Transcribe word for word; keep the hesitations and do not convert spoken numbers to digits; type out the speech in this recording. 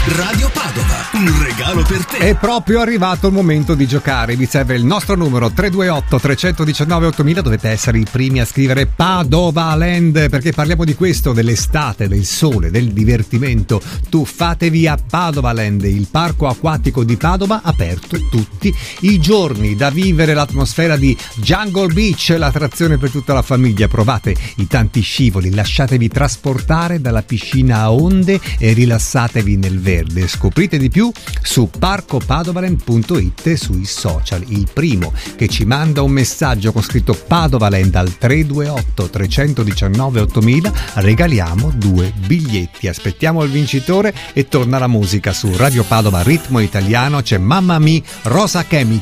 Radio Padova, un regalo per te. È proprio arrivato il momento di giocare. Vi serve il nostro numero tre due otto tre uno nove ottomila. Dovete essere i primi a scrivere Padova Land, perché parliamo di questo, dell'estate, del sole, del divertimento. Tuffatevi a Padova Land, il parco acquatico di Padova, aperto tutti i giorni, da vivere l'atmosfera di Jungle Beach, l'attrazione per tutta la famiglia. Provate i tanti scivoli, lasciatevi trasportare dalla piscina a onde e rilassatevi nel verde. Scoprite di più su parco padovaland punto it e sui social. Il primo che ci manda un messaggio con scritto Padovaland al tre due otto tre uno nove ottomila regaliamo due biglietti. Aspettiamo il vincitore e torna la musica su Radio Padova Ritmo Italiano. C'è Mamma Mi, Rosa Chemical.